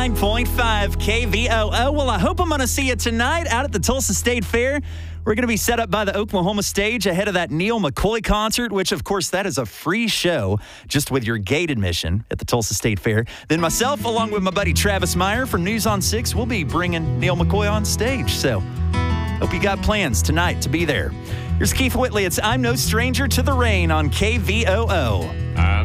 99.5 KVOO. Well, I hope I'm going to see you tonight out at the Tulsa State Fair. We're going to be set up by the Oklahoma stage ahead of that Neil McCoy concert, which, of course, that is a free show just with your gate admission at the Tulsa State Fair. Then myself, along with my buddy Travis Meyer from News on 6, we'll be bringing Neil McCoy on stage. So hope you got plans tonight to be there. Here's Keith Whitley. It's I'm No Stranger to the Rain on KVOO.